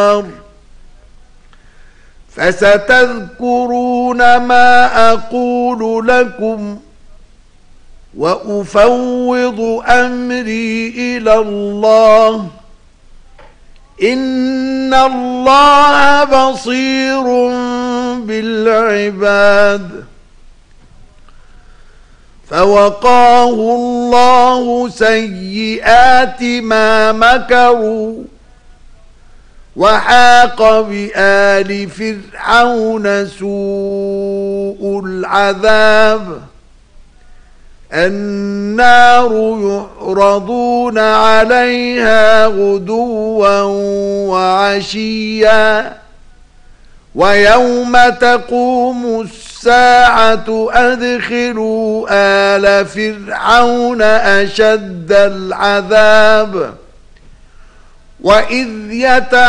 فستذكرون ما أقول لكم وأفوض أمري إلى الله إن الله بصير بالعباد. فوقاه الله سيئات ما مكروا وحاق بآل فرعون سوء العذاب النار يعرضون عليها غدوا وعشيا ويوم تقوم الساعة أدخلوا آل فرعون أشد العذاب وإذ